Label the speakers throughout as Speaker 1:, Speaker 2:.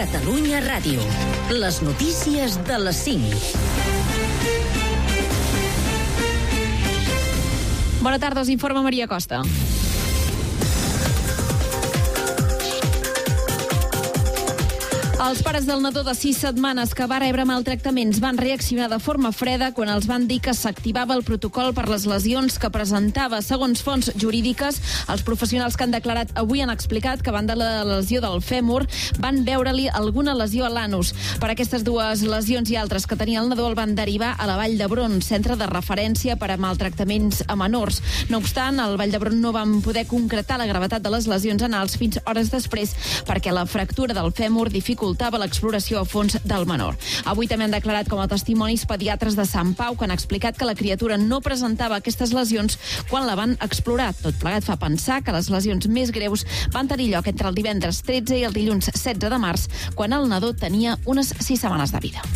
Speaker 1: Catalunya Ràdio. Les notícies de les 5.
Speaker 2: Bona tarda, us informa Maria Costa. Els pares del nadó de 6 setmanes que va rebre maltractaments van reaccionar de forma freda quan els van dir que s'activava el protocol per les lesions que presentava. Segons fonts jurídiques, els professionals que han declarat avui han explicat que, a banda de la lesió del fèmur, van veure-li alguna lesió a l'anus. Per aquestes dues lesions i altres que tenia el nadó el van derivar a la Vall d'Hebron, centre de referència per a maltractaments a menors. No obstant, al Vall d'Hebron no van poder concretar la gravetat de les lesions anals fins hores després perquè la fractura del fèmur dificultava l'exploració a fons del menor. Avui també han declarat com a testimonis pediatres de Sant Pau que han explicat que la criatura no presentava aquestes lesions quan la van explorar. Tot plegat fa pensar que les lesions més greus van tenir lloc entre el divendres 13 i el dilluns 16 de març, quan el nadó tenia unes 6 setmanes de vida.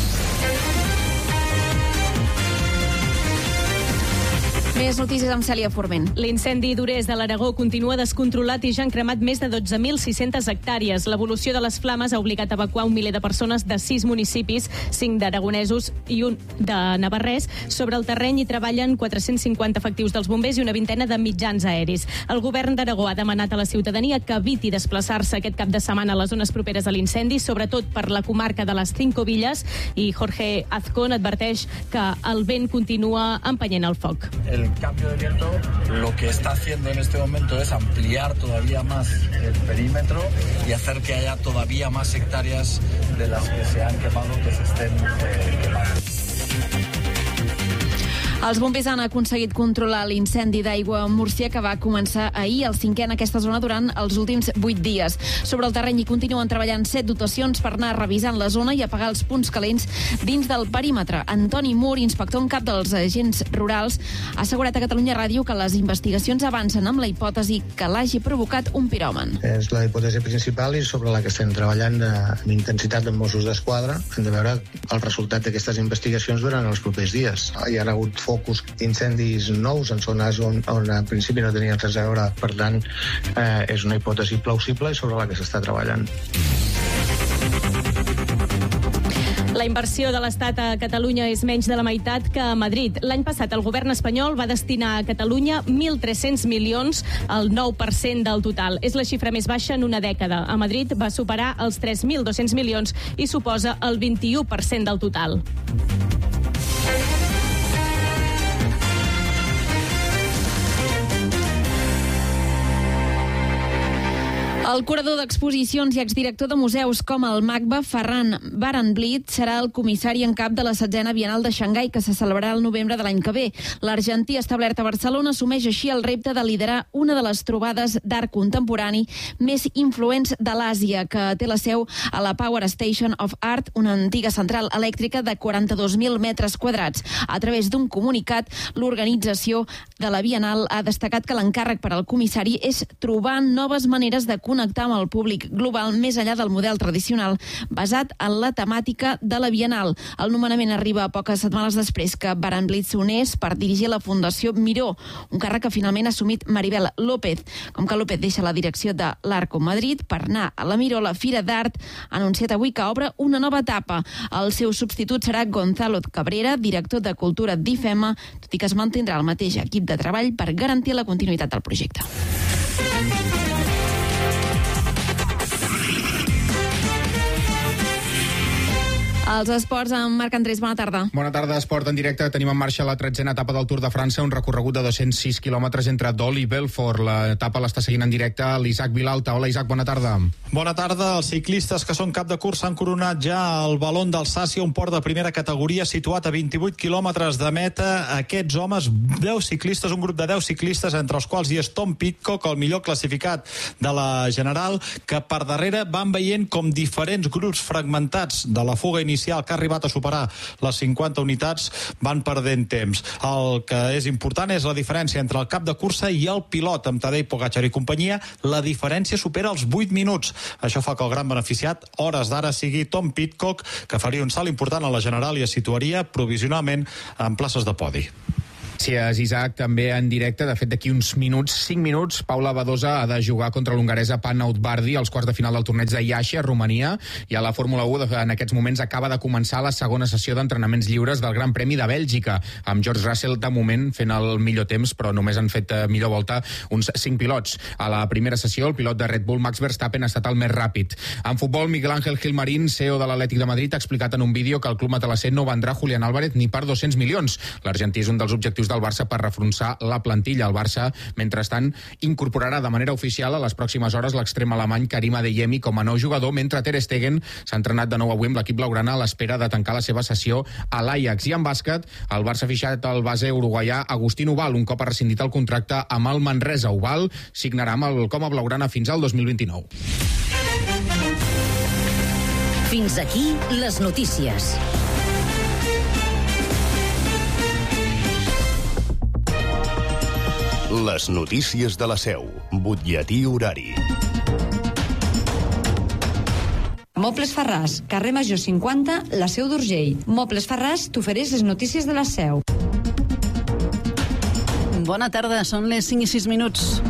Speaker 2: Més notícies amb Cèlia Forment.
Speaker 3: L'incendi d'Ures de l'Aragó continua descontrolat i ja han cremat més de 12.600 hectàrees. L'evolució de les flames ha obligat a evacuar un miler de persones de 6 municipis, 5 d'aragonesos i un de navarrès. Sobre el terreny hi treballen 450 efectius dels bombers i una vintena de mitjans aeris. El govern d'Aragó ha demanat a la ciutadania que eviti desplaçar-se aquest cap de setmana a les zones properes a l'incendi, sobretot per la comarca de les Cinco Villas, i Jorge Azcón adverteix que el vent continua empenyent el foc.
Speaker 4: El cambio de viento lo que está haciendo en este momento es ampliar todavía más el perímetro y hacer que haya todavía más hectáreas de las que se han quemado que se estén quemando.
Speaker 2: Els bombers han aconseguit controlar l'incendi d'aigua a Múrcia que va començar ahir, el 5è en aquesta zona durant els últims 8 dies. Sobre el terreny hi continuen treballant 7 dotacions per anar revisant la zona i apagar els punts calents dins del perímetre. Antoni Mur, inspector en cap dels agents rurals, ha assegurat a Catalunya Ràdio que les investigacions avancen amb la hipòtesi que l'hagi provocat un piròman.
Speaker 5: És la hipòtesi principal i sobre la que estem treballant amb intensitat amb Mossos d'Esquadra. Hem de veure el resultat d'aquestes investigacions durant els propers dies. Hi ha hagut focus d'incendis nous en zones on en principi no tenien res a veure. Per tant, és una hipòtesi plausible i sobre la que s'està treballant.
Speaker 3: La inversió de l'Estat a Catalunya és menys de la meitat que a Madrid. L'any passat el govern espanyol va destinar a Catalunya 1.300 milions, el 9% del total. És la xifra més baixa en una dècada. A Madrid va superar els 3.200 milions i suposa el 21% del total.
Speaker 2: El curador d'exposicions i exdirector de museus com el MACBA, Ferran Baranblit, serà el comissari en cap de la 7a Bienal de Xangai, que se celebrarà el novembre de l'any que ve. L'argentí establert a Barcelona assumeix així el repte de liderar una de les trobades d'art contemporani més influents de l'Àsia, que té la seu a la Power Station of Art, una antiga central elèctrica de 42.000 metres quadrats. A través d'un comunicat, l'organització de la Bienal ha destacat que l'encàrrec per al comissari és trobar noves maneres de connectar amb el públic global més enllà del model tradicional basat en la temàtica de la Bienal. El nomenament arriba poques setmanes després que Baranblit s'unés per dirigir la Fundació Miró, un càrrec que finalment ha assumit Maribel López. Com que López deixa la direcció de l'Arco Madrid per anar a la Miró, la Fira d'Art ha anunciat avui que obre una nova etapa. El seu substitut serà Gonzalo Cabrera, director de Cultura d'IFEMA, tot i que es mantindrà el mateix equip de treball per garantir la continuïtat del projecte. Els esports amb Marc Andrés, bona tarda.
Speaker 6: Bona tarda, esport en directe. Tenim en marxa la 13a etapa del Tour de França, un recorregut de 206 quilòmetres entre Dol i Belfort. L'etapa l'està seguint en directe l'Isaac Vilalta. Hola, Isaac, bona tarda.
Speaker 7: Bona tarda. Els ciclistes que són cap de curs han coronat ja el Balón d'Alsàcia, un port de primera categoria situat a 28 quilòmetres de meta. Aquests homes, 10 ciclistes, un grup de 10 ciclistes, entre els quals hi és Tom Pidcock, el millor classificat de la General, que per darrere van veient com diferents grups fragmentats de la fuga inicial que ha arribat a superar les 50 unitats van perdent temps. El que és important és la diferència entre el cap de cursa i el pilot, amb Tadej Pogačar i companyia. La diferència supera els 8 minuts. Això fa que el gran beneficiat, hores d'ara, sigui Tom Pidcock, que faria un salt important a la General i es situaria provisionalment en places de podi.
Speaker 6: Gràcies, Isaac. També en directe, de fet, d'aquí uns minuts, 5 minuts, Paula Badosa ha de jugar contra l'hongaresa Panna Utbardi als quarts de final del torneig de Iași, a Romania, i a la Fórmula 1 en aquests moments acaba de començar la segona sessió d'entrenaments lliures del Gran Premi de Bèlgica, amb George Russell de moment fent el millor temps, però només han fet millor volta uns 5 pilots. A la primera sessió, el pilot de Red Bull, Max Verstappen, ha estat el més ràpid. En futbol, Miguel Ángel Gilmarín, CEO de l'Atlètic de Madrid, ha explicat en un vídeo que el club matalasser no vendrà Julián Álvarez ni per 200 milions. L'argentí és un dels objectius del Barça per reforçar la plantilla. El Barça, mentrestant, incorporarà de manera oficial a les pròximes hores l'extrem alemany Karim Adeyemi com a nou jugador, mentre Ter Stegen s'ha entrenat de nou avui amb l'equip blaugrana a l'espera de tancar la seva sessió a l'Ajax. I en bàsquet, el Barça ha fitxat el base uruguaià Agustín Ubal, un cop ha rescindit el contracte amb el Manresa. Ubal signarà amb el Coma blaugrana fins al 2029.
Speaker 1: Fins aquí les notícies.
Speaker 8: Les notícies de la Seu. Butlletí horari.
Speaker 9: Mobles Farràs, carrer Major 50, la Seu d'Urgell. Mobles Farràs t'ofereix les notícies de la Seu.
Speaker 10: Bona tarda, són les 5 i 6 minuts.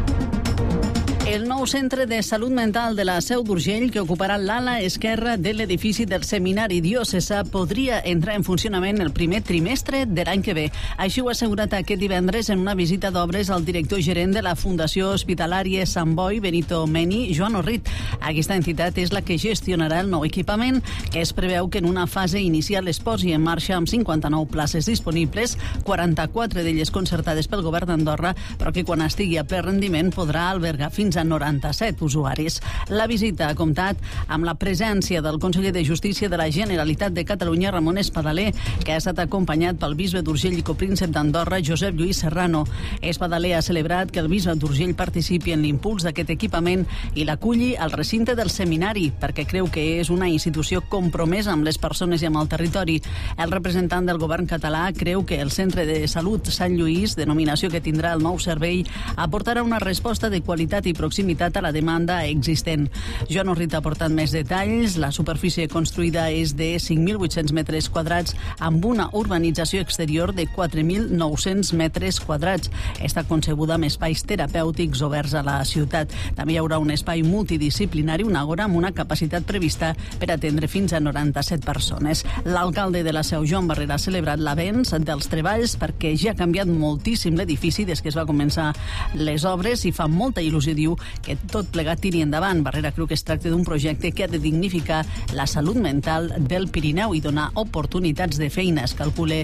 Speaker 10: El nou centre de salut mental de la Seu d'Urgell, que ocuparà l'ala esquerra de l'edifici del Seminari Diocesà, podria entrar en funcionament el primer trimestre de l'any que ve. Així ho ha assegurat aquest divendres en una visita d'obres al director gerent de la Fundació Hospitalària Sant Boi, Benito Meni, Joan Orrit. Aquesta entitat és la que gestionarà el nou equipament, que es preveu que en una fase inicial es posi en marxa amb 59 places disponibles, 44 d'elles concertades pel govern d'Andorra, però que quan estigui a ple rendiment podrà albergar fins a 97 usuaris. La visita ha comptat amb la presència del conseller de Justícia de la Generalitat de Catalunya, Ramon Espadaler, que ha estat acompanyat pel bisbe d'Urgell i copríncep d'Andorra, Josep Lluís Serrano. Espadaler ha celebrat que el bisbe d'Urgell participi en l'impuls d'aquest equipament i l'aculli al recinte del seminari, perquè creu que és una institució compromesa amb les persones i amb el territori. El representant del govern català creu que el Centre de Salut Sant Lluís, denominació que tindrà el nou servei, aportarà una resposta de qualitat i proximitat a la demanda existent. Joan Orrit ha aportat més detalls. La superfície construïda és de 5.800 metres quadrats amb una urbanització exterior de 4.900 metres quadrats. Està concebuda amb espais terapèutics oberts a la ciutat. També hi haurà un espai multidisciplinari, una agora amb una capacitat prevista per atendre fins a 97 persones. L'alcalde de la Seu, Joan Barrera, ha celebrat l'avenç dels treballs perquè ja ha canviat moltíssim l'edifici des que es va començar les obres i fa molta il·lusió, diu, que tot plegat tiri endavant. Barrera creu que es tracta d'un projecte que ha de dignificar la salut mental del Pirineu i donar oportunitats de feina. Es calcula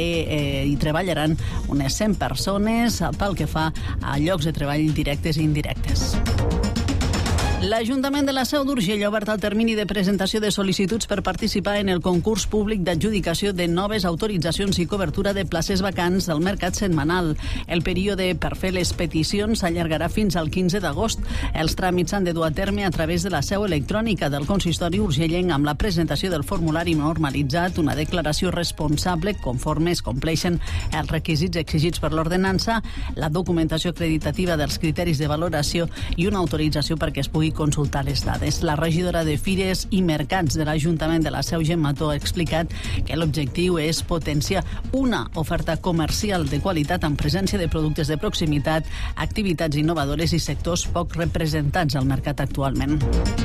Speaker 10: que hi treballaran unes 100 persones pel que fa a llocs de treball directes i indirectes. L'Ajuntament de la Seu d'Urgell ha obert el termini de presentació de sol·licituds per participar en el concurs públic d'adjudicació de noves autoritzacions i cobertura de places vacants del mercat setmanal. El període per fer les peticions s'allargarà fins al 15 d'agost. Els tràmits s'han de dur a terme a través de la seu electrònica del consistori urgellenc amb la presentació del formulari normalitzat, una declaració responsable conforme es compleixen els requisits exigits per l'ordenança, la documentació acreditativa dels criteris de valoració i una autorització perquè es pugui consultar les dades. La regidora de Fires i Mercats de l'Ajuntament de la Seu, Gemma Mató, ha explicat que l'objectiu és potenciar una oferta comercial de qualitat amb presència de productes de proximitat, activitats innovadores i sectors poc representats al mercat actualment.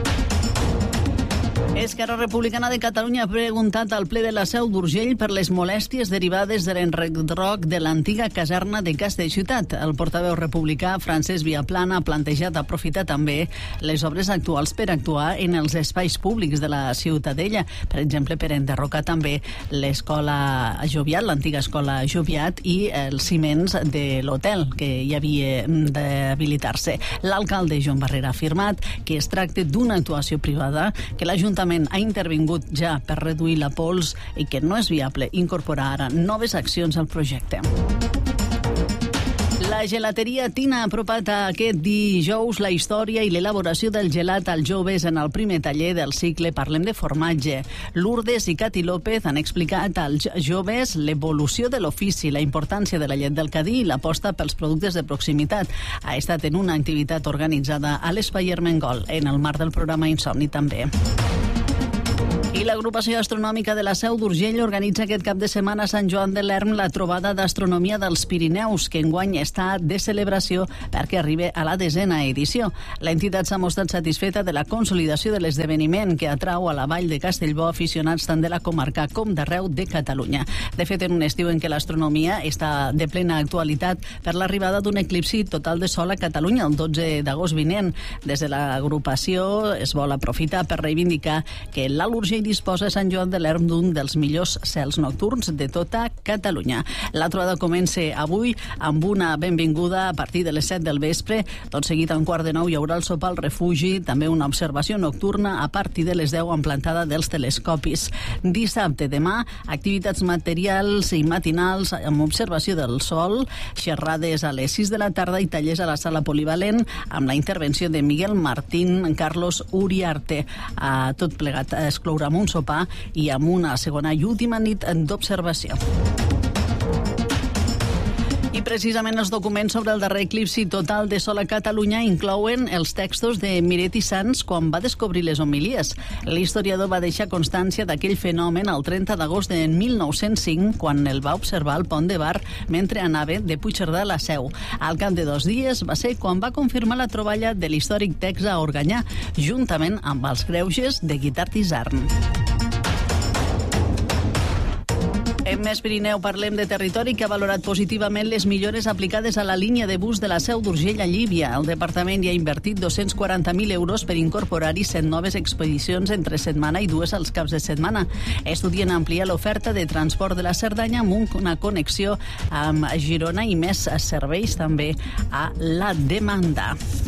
Speaker 10: Esquerra Republicana de Catalunya ha preguntat al ple de la Seu d'Urgell per les molèsties derivades de l'enderroc de l'antiga caserna de Castellciutat. El portaveu republicà, Francesc Viaplana, ha plantejat aprofitar també les obres actuals per actuar en els espais públics de la Ciutadella. Per exemple, per enderrocar també l'escola Joviat, l'antiga escola Joviat, i els ciments de l'hotel que hi havia d'habilitar-se. L'alcalde Joan Barrera ha afirmat que es tracta d'una actuació privada, que l'Ajuntament ha intervingut ja per reduir la pols i que no és viable incorporar ara noves accions al projecte. La gelateria Tina ha apropat aquest dijous la història i l'elaboració del gelat als joves en el primer taller del cicle Parlem de formatge. Lourdes i Cati López han explicat als joves l'evolució de l'ofici, la importància de la llet del Cadí i l'aposta pels productes de proximitat. Ha estat en una activitat organitzada a l'Espai Ermengol, en el marc del programa Insomni també. I l'agrupació astronòmica de la Seu d'Urgell organitza aquest cap de setmana a Sant Joan de l'Erm la trobada d'astronomia dels Pirineus, que enguany està de celebració perquè arriba a la 10a edició. L'entitat s'ha mostrat satisfeta de la consolidació de l'esdeveniment, que atrau a la Vall de Castellbò aficionats tant de la comarca com d'arreu de Catalunya. De fet, en un estiu en què l'astronomia està de plena actualitat per l'arribada d'un eclipsi total de sol a Catalunya el 12 d'agost vinent. Des de l'agrupació es vol aprofitar per reivindicar que l'Alt Urgell disposa a Sant Joan de l'Erm d'un dels millors cels nocturns de tota Catalunya. La trobada comença avui amb una benvinguda a partir de les 7 del vespre. Tot seguit, a 8:45, hi haurà el sopar al refugi, també una observació nocturna a partir de les 10 amb plantada dels telescopis. Dissabte, demà, activitats materials i matinals amb observació del sol, xerrades a les 6 de la tarda i tallers a la sala polivalent amb la intervenció de Miguel Martín, Carlos Uriarte. Tot plegat es clourà amb un sopar i amb una segona i última nit d'observació. I precisament els documents sobre el darrer eclipsi total de sol a Catalunya inclouen els textos de Miret i Sans quan va descobrir les homilies. L'historiador va deixar constància d'aquell fenomen el 30 d'agost de 1905, quan el va observar al pont de Bar mentre anava de Puigcerdà a la Seu. Al cap de 2 dies va ser quan va confirmar la troballa de l'històric text a Organyà, juntament amb els greuges de Guitart i Sarn. En Més Pirineu parlem de territori, que ha valorat positivament les millores aplicades a la línia de bus de la Seu d'Urgell a Llívia. El departament hi ha invertit 240.000 euros per incorporar-hi 100 noves expedicions entre setmana i 2 als caps de setmana. Estudien ampliar l'oferta de transport de la Cerdanya amb una connexió amb Girona i més serveis també a la demanda.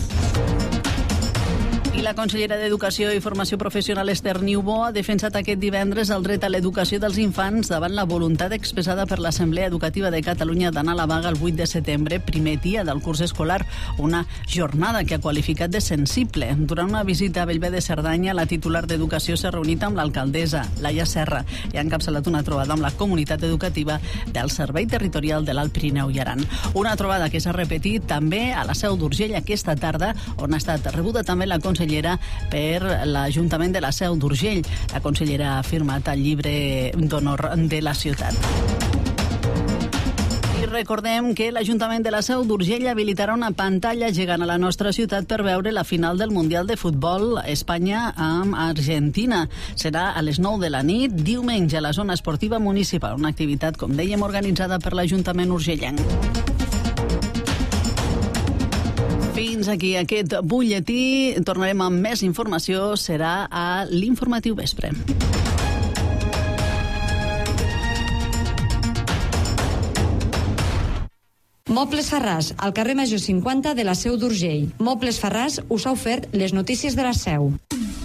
Speaker 10: I la consellera d'Educació i Formació Professional, Esther Niubó, ha defensat aquest divendres el dret a l'educació dels infants davant la voluntat expressada per l'Assemblea Educativa de Catalunya d'anar a la vaga el 8 de setembre, primer dia del curs escolar, una jornada que ha qualificat de sensible. Durant una visita a Bellver de Cerdanya, la titular d'Educació s'ha reunit amb l'alcaldessa, Laia Serra, i ha encapçalat una trobada amb la comunitat educativa del Servei Territorial de l'Alt Pirineu i Aran. Una trobada que s'ha repetit també a la Seu d'Urgell aquesta tarda, on ha estat rebuda també la consellera per l'Ajuntament de la Seu d'Urgell. La consellera ha firmat el llibre d'honor de la ciutat. I recordem que l'Ajuntament de la Seu d'Urgell habilitarà una pantalla gegant a la nostra ciutat per veure la final del Mundial de Futbol Espanya amb Argentina. Serà a les 9 de la nit, diumenge, a la zona esportiva municipal. Una activitat, com dèiem, organitzada per l'Ajuntament urgellenc. Fins aquí aquest butlletí. Tornarem amb més informació. Serà a l'Informatiu Vespre.
Speaker 9: Mobles Farràs, al carrer Major 50 de la Seu d'Urgell. Mobles Farràs us ha ofert les notícies de la Seu.